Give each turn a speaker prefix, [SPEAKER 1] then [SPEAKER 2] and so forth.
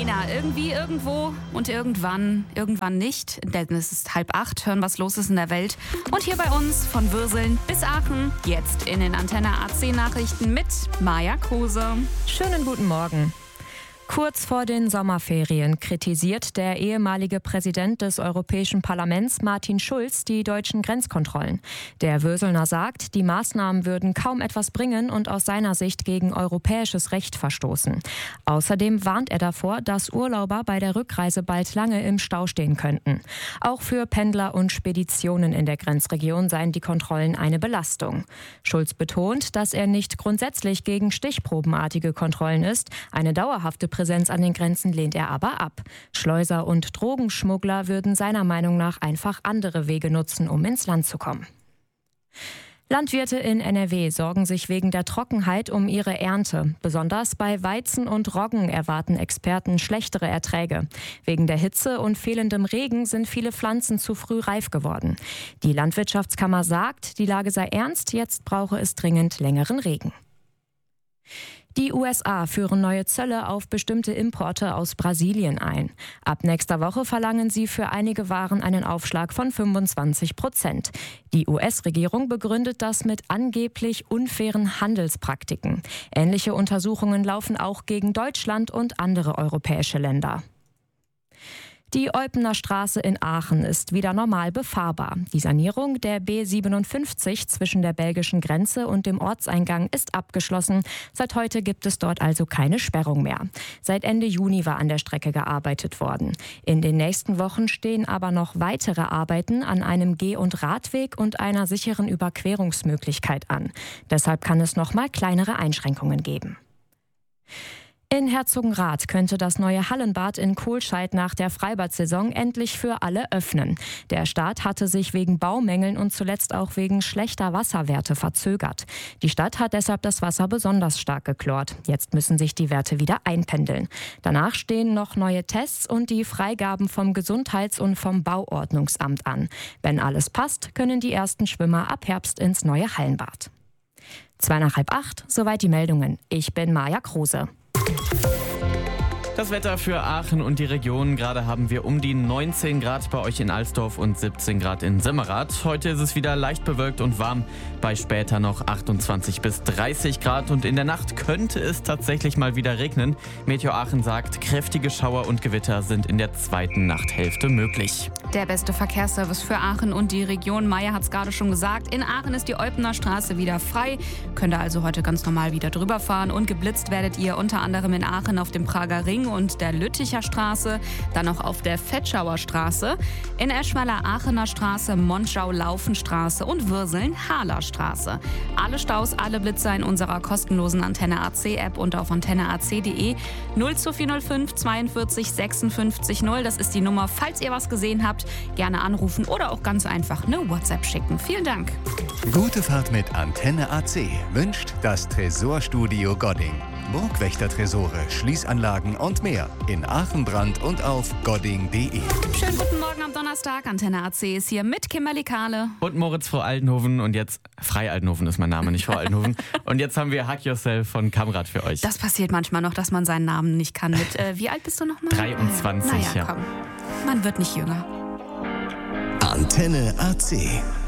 [SPEAKER 1] Lena, irgendwie, irgendwo und irgendwann nicht, denn es ist 7:30, hören, was los ist in der Welt. Und hier bei uns von Würseln bis Aachen, jetzt in den Antenne AC Nachrichten mit Maja Kruse.
[SPEAKER 2] Schönen guten Morgen. Kurz vor den Sommerferien kritisiert der ehemalige Präsident des Europäischen Parlaments Martin Schulz die deutschen Grenzkontrollen. Der Würselner sagt, die Maßnahmen würden kaum etwas bringen und aus seiner Sicht gegen europäisches Recht verstoßen. Außerdem warnt er davor, dass Urlauber bei der Rückreise bald lange im Stau stehen könnten. Auch für Pendler und Speditionen in der Grenzregion seien die Kontrollen eine Belastung. Schulz betont, dass er nicht grundsätzlich gegen stichprobenartige Kontrollen ist. Eine dauerhafte Präsenz an den Grenzen lehnt er aber ab. Schleuser und Drogenschmuggler würden seiner Meinung nach einfach andere Wege nutzen, um ins Land zu kommen. Landwirte in NRW sorgen sich wegen der Trockenheit um ihre Ernte. Besonders bei Weizen und Roggen erwarten Experten schlechtere Erträge. Wegen der Hitze und fehlendem Regen sind viele Pflanzen zu früh reif geworden. Die Landwirtschaftskammer sagt, die Lage sei ernst, jetzt brauche es dringend längeren Regen. Die USA führen neue Zölle auf bestimmte Importe aus Brasilien ein. Ab nächster Woche verlangen sie für einige Waren einen Aufschlag von 25%. Die US-Regierung begründet das mit angeblich unfairen Handelspraktiken. Ähnliche Untersuchungen laufen auch gegen Deutschland und andere europäische Länder. Die Eupener Straße in Aachen ist wieder normal befahrbar. Die Sanierung der B57 zwischen der belgischen Grenze und dem Ortseingang ist abgeschlossen. Seit heute gibt es dort also keine Sperrung mehr. Seit Ende Juni war an der Strecke gearbeitet worden. In den nächsten Wochen stehen aber noch weitere Arbeiten an einem Geh- und Radweg und einer sicheren Überquerungsmöglichkeit an. Deshalb kann es noch mal kleinere Einschränkungen geben. In Herzogenrath könnte das neue Hallenbad in Kohlscheid nach der Freibad-Saison endlich für alle öffnen. Der Start hatte sich wegen Baumängeln und zuletzt auch wegen schlechter Wasserwerte verzögert. Die Stadt hat deshalb das Wasser besonders stark geklort. Jetzt müssen sich die Werte wieder einpendeln. Danach stehen noch neue Tests und die Freigaben vom Gesundheits- und vom Bauordnungsamt an. Wenn alles passt, können die ersten Schwimmer ab Herbst ins neue Hallenbad. 7:45, soweit die Meldungen. Ich bin Maja Kruse.
[SPEAKER 3] Das Wetter für Aachen und die Region. Gerade haben wir um die 19 Grad bei euch in Alsdorf und 17 Grad in Simmerath. Heute ist es wieder leicht bewölkt und warm, bei später noch 28 bis 30 Grad. Und in der Nacht könnte es tatsächlich mal wieder regnen. Meteor Aachen sagt, kräftige Schauer und Gewitter sind in der zweiten Nachthälfte möglich.
[SPEAKER 1] Der beste Verkehrsservice für Aachen und die Region. Maya hat es gerade schon gesagt. In Aachen ist die Eupener Straße wieder frei. Könnt ihr also heute ganz normal wieder drüber fahren. Und geblitzt werdet ihr unter anderem in Aachen auf dem Prager Ring und der Lütticher Straße, dann noch auf der Vetschauer Straße, in Eschweiler Aachener Straße, Monschau-Laufenstraße und Würseln-Harler Straße. Alle Staus, alle Blitzer in unserer kostenlosen Antenne AC App und auf antenneac.de 02405 42 56 0. Das ist die Nummer, falls ihr was gesehen habt, gerne anrufen oder auch ganz einfach eine WhatsApp schicken. Vielen Dank.
[SPEAKER 4] Gute Fahrt mit Antenne AC wünscht das Tresorstudio Godding. Burgwächter-Tresore, Schließanlagen und mehr in Aachen, Brand und auf godding.de.
[SPEAKER 1] Schönen guten Morgen am Donnerstag. Antenne AC ist hier mit Kimberly Kahle.
[SPEAKER 3] Und Moritz Frau Altenhoven und jetzt, Frei Altenhoven ist mein Name, nicht Frau Altenhoven. Und jetzt haben wir Hack Yourself von Kamrad für euch.
[SPEAKER 1] Das passiert manchmal noch, dass man seinen Namen nicht kann. Wie alt bist du nochmal?
[SPEAKER 3] 23,
[SPEAKER 1] naja, komm. Man wird nicht jünger.
[SPEAKER 4] Antenne AC.